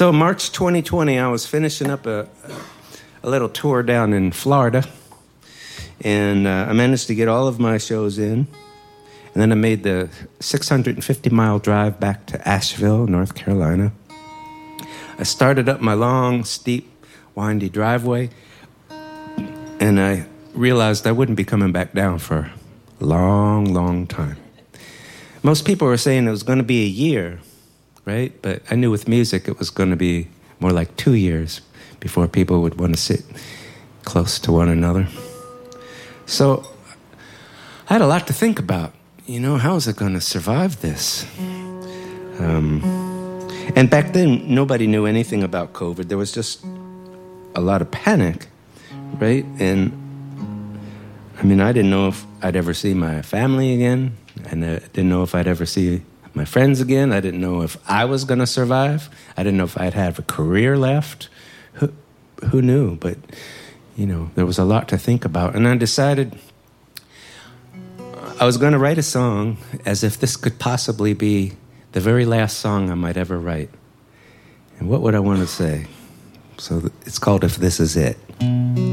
So March 2020, I was finishing up a little tour down in Florida, and I managed to get all of my shows in. And then I made the 650-mile drive back to Asheville, North Carolina. I started up my long, steep, windy driveway, and I realized I wouldn't be coming back down for a long, long time. Most people were saying it was going to be a year, right? But I knew with music it was going to be more like 2 years before people would want to sit close to one another. So I had a lot to think about. You know, how is it going to survive this? And back then, nobody knew anything about COVID. There was just a lot of panic, right? And I mean, I didn't know if I'd ever see my family again, and I didn't know if I'd ever see my friends again. I didn't know if I was going to survive. I didn't know if I'd have a career left. Who knew? But, you know, there was a lot to think about. And I decided I was going to write a song as if this could possibly be the very last song I might ever write. And what would I want to say? So it's called If This Is It.